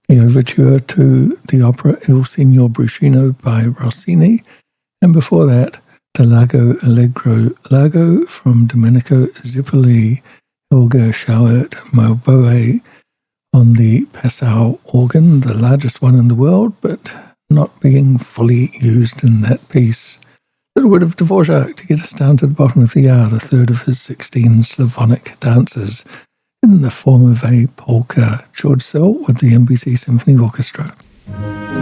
the overture to the opera Il Signo Bruscino by Rossini, and before that, the Largo Allegro Largo from Domenico Zipoli, Olga Schauert-Mauboé on the Passau organ, the largest one in the world, but not being fully used in that piece. A little bit of Dvorak to get us down to the bottom of the hour, the third of his 16 Slavonic dances, in the form of a polka. George Szell with the NBC Symphony Orchestra.